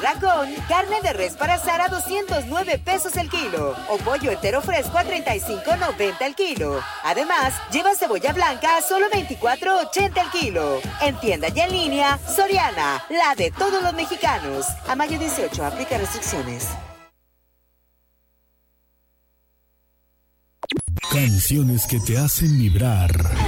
Racón, carne de res para asar a 209 pesos el kilo. O pollo entero fresco a 35.90 el kilo. Además, lleva cebolla blanca a solo 24.80 el kilo. En tienda y en línea, Soriana, la de todos los mexicanos. A mayo 18, aplica restricciones. Canciones que te hacen vibrar.